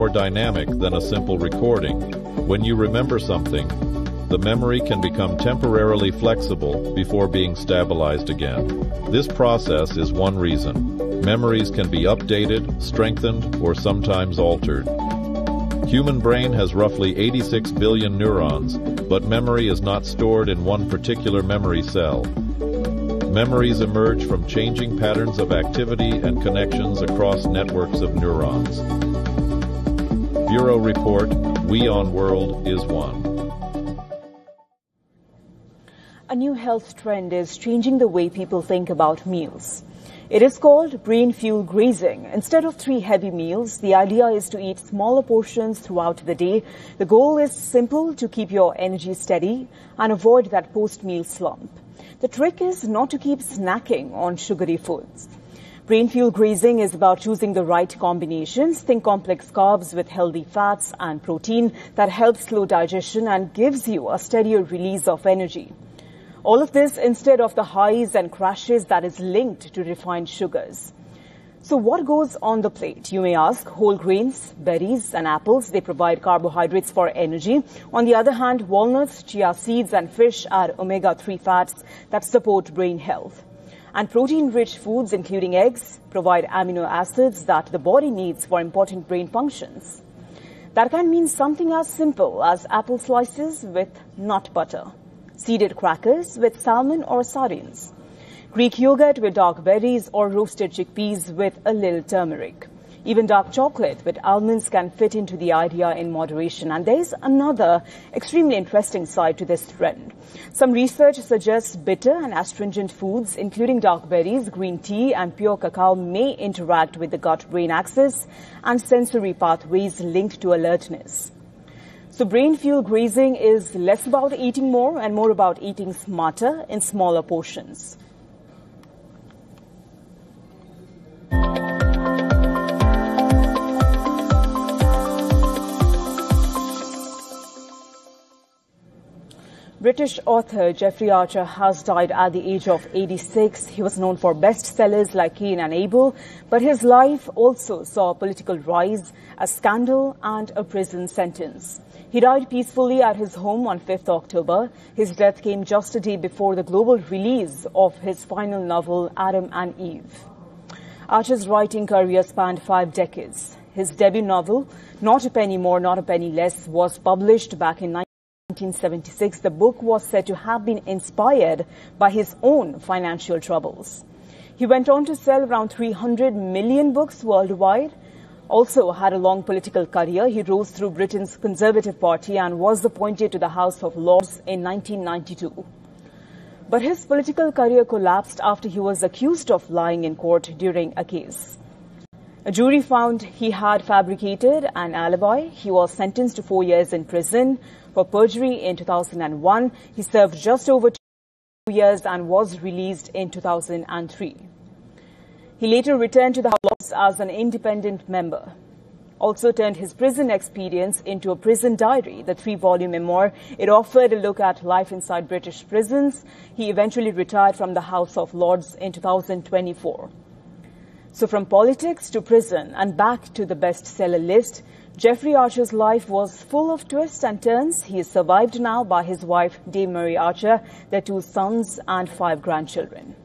more dynamic than a simple recording. When you remember something, the memory can become temporarily flexible before being stabilized again. This process is one reason. Memories can be updated, strengthened, or sometimes altered. Human brain has roughly 86 billion neurons, but memory is not stored in one particular memory cell. Memories emerge from changing patterns of activity and connections across networks of neurons. Bureau Report, WION World is one. A new health trend is changing the way people think about meals. It is called brain fuel grazing. Instead of 3 heavy meals, the idea is to eat smaller portions throughout the day. The goal is simple: to keep your energy steady and avoid that post-meal slump. The trick is not to keep snacking on sugary foods. Brain fuel grazing is about choosing the right combinations. Think complex carbs with healthy fats and protein that helps slow digestion and gives you a steadier release of energy. All of this instead of the highs and crashes that is linked to refined sugars. So what goes on the plate, you may ask? Whole grains, berries and apples, they provide carbohydrates for energy. On the other hand, walnuts, chia seeds and fish are omega-3 fats that support brain health. And protein-rich foods, including eggs, provide amino acids that the body needs for important brain functions. That can mean something as simple as apple slices with nut butter, seeded crackers with salmon or sardines, Greek yogurt with dark berries, or roasted chickpeas with a little turmeric. Even dark chocolate with almonds can fit into the idea in moderation. And there is another extremely interesting side to this trend. Some research suggests bitter and astringent foods, including dark berries, green tea and pure cacao, may interact with the gut-brain axis and sensory pathways linked to alertness. So brain fuel grazing is less about eating more and more about eating smarter in smaller portions. British author Jeffrey Archer has died at the age of 86. He was known for bestsellers like Cain and Abel, but his life also saw a political rise, a scandal and a prison sentence. He died peacefully at his home on 5th October. His death came just a day before the global release of his final novel, Adam and Eve. Archer's writing career spanned 5 decades. His debut novel, Not a Penny More, Not a Penny Less, was published back in 1976. The book was said to have been inspired by his own financial troubles. He went on to sell around 300 million books worldwide. Also had a long political career. He rose through Britain's Conservative Party and was appointed to the House of Lords in 1992. But his political career collapsed after he was accused of lying in court during a case. A jury found he had fabricated an alibi. He was sentenced to 4 years in prison for perjury in 2001. He served just over 2 years and was released in 2003. He later returned to the House as an independent member. Also turned his prison experience into a prison diary, the 3-volume memoir. It offered a look at life inside British prisons. He eventually retired from the House of Lords in 2024. So from politics to prison and back to the bestseller list, Jeffrey Archer's life was full of twists and turns. He is survived now by his wife, Dame Mary Archer, their 2 sons and 5 grandchildren.